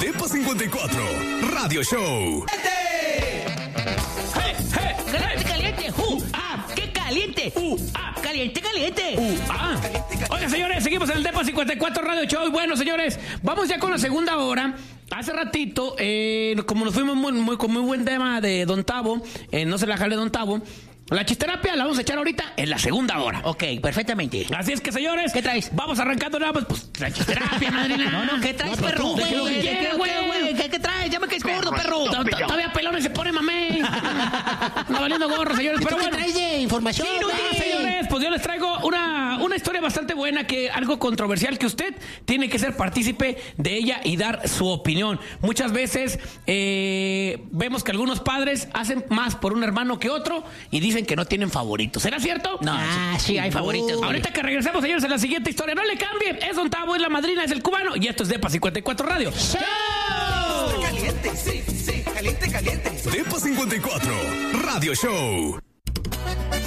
Depa 54 Radio Show. ¡Caliente, caliente! ¡Qué caliente! ¡Caliente, caliente! Oiga, señores, seguimos en el Depa 54 Radio Show. Y bueno, señores, vamos ya con la segunda hora. Hace ratito, como nos fuimos con muy buen tema de Don Tavo, no se la jale Don Tavo, la chisterapia la vamos a echar ahorita en la segunda hora. Ok, perfectamente. Así es que, señores, ¿Qué traes? Vamos arrancando nada más, pues, la chisterapia, madrina. No, ¿qué traes, No, perro? tú, de lo que quieras, güey. ¿Qué traes? Ya me caes gordo, perro. Todavía pelón y se pone mamey. No valiendo gorro, señores. Pero ¿Qué bueno. traes de información, güey? Señores, pues yo les traigo una historia bastante buena, algo controversial, que usted tiene que ser partícipe de ella y dar su opinión. Muchas veces vemos que algunos padres hacen más por un hermano que otro y dicen que no tienen favoritos. ¿Será cierto? No, sí hay favoritos. Ahorita que regresemos, señores, en la siguiente historia, no le cambien. Es Don Tavo, es la madrina, es el cubano y esto es Depa 54 Radio. Caliente, sí, caliente. Depa 54 Radio Show.